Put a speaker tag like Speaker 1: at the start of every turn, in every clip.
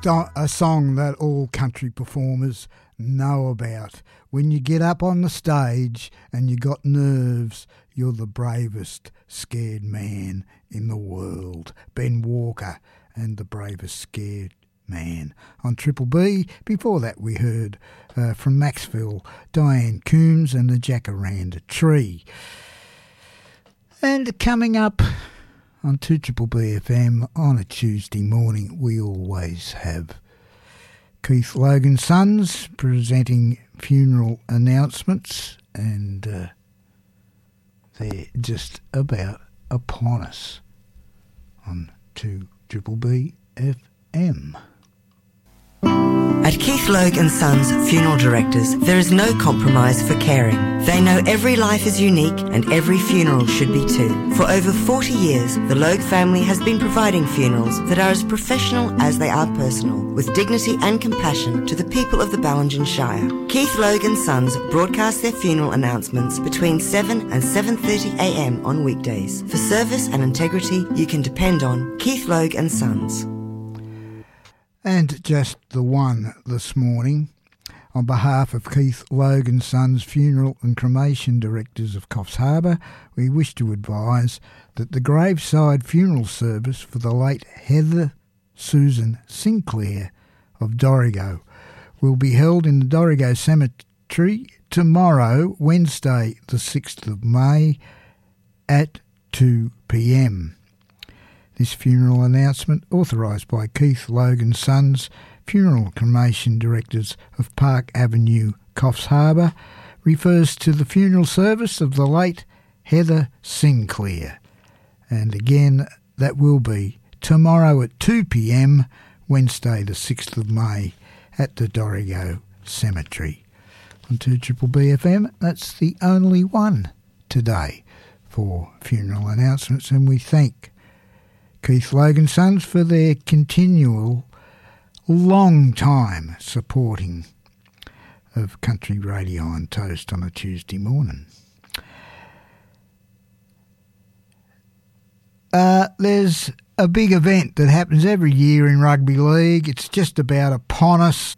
Speaker 1: a song that all country performers know about. When you get up on the stage and you got nerves, you're the bravest scared man in the world. Ben Walker and the bravest scared man on Triple B. Before that we heard from Maxville, Diane Coombs and the Jacaranda Tree. And coming up on 2BBB FM on a Tuesday morning, we always have Keith Logan Sons presenting funeral announcements, and they're just about upon us on 2BBB FM.
Speaker 2: At Keith Logan Sons Funeral Directors, there is no compromise for caring. They know every life is unique and every funeral should be too. For over 40 years, the Logue family has been providing funerals that are as professional as they are personal, with dignity and compassion to the people of the Ballingen Shire. Keith Logan Sons broadcast their funeral announcements between 7 and 7:30 a.m. on weekdays. For service and integrity you can depend on Keith Logan Sons.
Speaker 1: And just the one this morning, on behalf of Keith Logan Sons Funeral and Cremation Directors of Coffs Harbour, we wish to advise that the graveside funeral service for the late Heather Susan Sinclair of Dorrigo will be held in the Dorrigo Cemetery tomorrow, Wednesday the 6th of May at 2 p.m. This funeral announcement, authorised by Keith Logan Sons, Funeral Cremation Directors of Park Avenue, Coffs Harbour, refers to the funeral service of the late Heather Sinclair. And again, that will be tomorrow at 2 p.m, Wednesday the 6th of May, at the Dorrigo Cemetery. On 2BBB FM, that's the only one today for funeral announcements, and we thank Keith Logan Sons for their continual, long time supporting of country radio on toast on a Tuesday morning. There's a big event that happens every year in rugby league. It's just about upon us.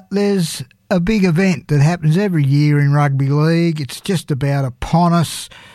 Speaker 1: There's a big event that happens every year in rugby league. It's just about upon us.